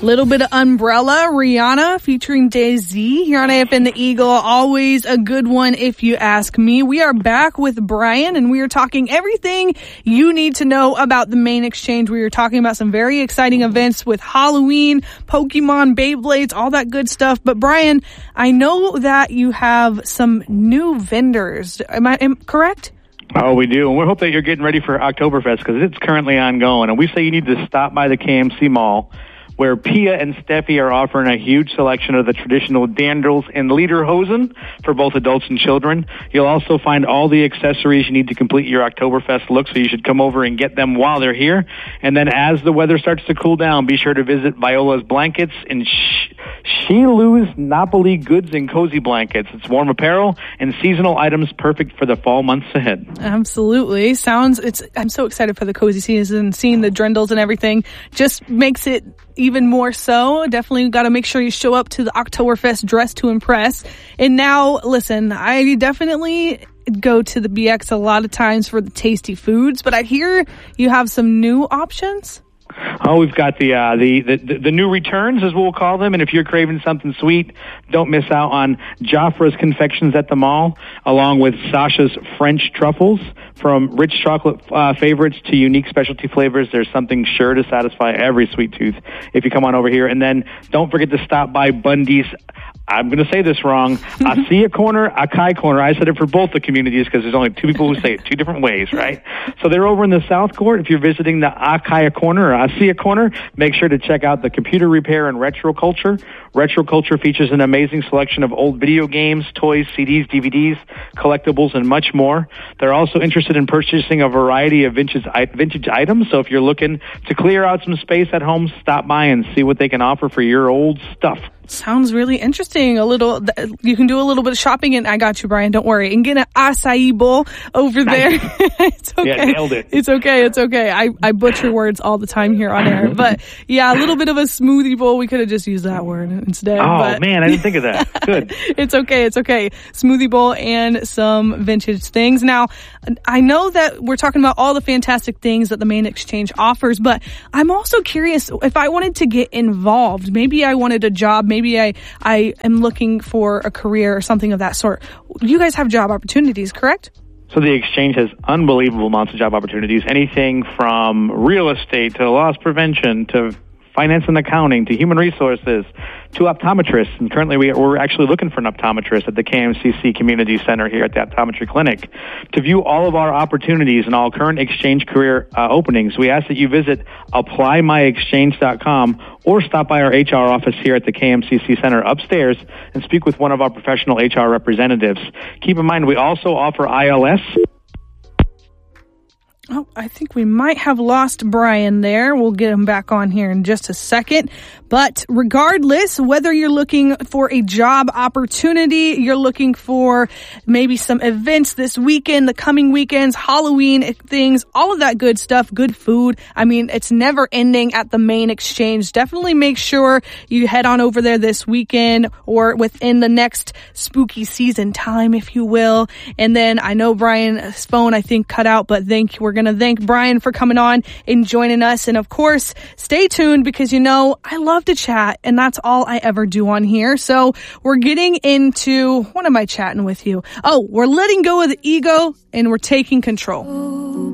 Little bit of Umbrella, Rihanna featuring Daisy here on AFN The Eagle. Always a good one if you ask me. We are back with Brian and we are talking everything you need to know about the Main Exchange. We are talking about some very exciting events with Halloween, Pokemon, Beyblades, all that good stuff. But Brian, I know that you have some new vendors. Am I correct? Oh, we do. And we hope that you're getting ready for Oktoberfest because it's currently ongoing. And we say you need to stop by the KMC Mall, where Pia and Steffi are offering a huge selection of the traditional dandruls and lederhosen for both adults and children. You'll also find all the accessories you need to complete your Oktoberfest look, so you should come over and get them while they're here. And then as the weather starts to cool down, be sure to visit Viola's Blankets and Shilu's Napoli Goods and Cozy Blankets. It's warm apparel and seasonal items perfect for the fall months ahead. Absolutely. I'm so excited for the cozy season. Seeing the drendels and everything just makes it even more so. Definitely got to make sure you show up to the Oktoberfest dressed to impress. And now, listen, I definitely go to the BX a lot of times for the tasty foods, but I hear you have some new options. Oh, we've got the new returns, as we'll call them. And if you're craving something sweet, don't miss out on Jafra's Confections at the Mall, along with Sasha's French Truffles. From rich chocolate favorites to unique specialty flavors, there's something sure to satisfy every sweet tooth if you come on over here. And then don't forget to stop by Bundy's, I'm going to say this wrong, Asia Corner, Akai Corner. I said it for both the communities because there's only two people who say it two different ways, right? So they're over in the South Court. If you're visiting the Akai Corner or Asia Corner, make sure to check out the computer repair and retro culture. Retro culture features an amazing selection of old video games, toys, CDs, DVDs, collectibles, and much more. They're also interested in purchasing a variety of vintage items. So if you're looking to clear out some space at home, stop by and see what they can offer for your old stuff. Sounds really interesting. You can do a little bit of shopping, and I got you, Brian. Don't worry. And get an acai bowl over there. It's okay. Yeah, nailed it. It's okay. It's okay. I butcher words all the time here on air. But yeah, a little bit of a smoothie bowl. We could have just used that word instead. Oh, man, I didn't think of that. Good. It's okay. It's okay. Smoothie bowl and some vintage things. Now, I know that we're talking about all the fantastic things that the Main Exchange offers, but I'm also curious if I wanted to get involved. Maybe I wanted a job. Maybe I am looking for a career or something of that sort. You guys have job opportunities, correct? So the Exchange has unbelievable amounts of job opportunities, anything from real estate to loss prevention to finance and accounting to human resources to optometrists. And currently we're actually looking for an optometrist at the KMCC Community Center here at the Optometry Clinic. To view all of our opportunities and all current Exchange career openings, we ask that you visit ApplyMyExchange.com or stop by our HR office here at the KMCC Center upstairs and speak with one of our professional HR representatives. Keep in mind, we also offer ILS. Oh, I think we might have lost Brian there. We'll get him back on here in just a second. But regardless, whether you're looking for a job opportunity, you're looking for maybe some events this weekend, the coming weekends, Halloween things, all of that good stuff, good food. I mean, it's never ending at the Main Exchange. Definitely make sure you head on over there this weekend or within the next spooky season time, if you will. And then I know Brian's phone, I think, cut out, but we're going to thank Brian for coming on and joining us. And of course, stay tuned because, I love to chat and that's all I ever do on here. So we're getting into, what am I chatting with you? Oh, we're letting go of the ego and we're taking control.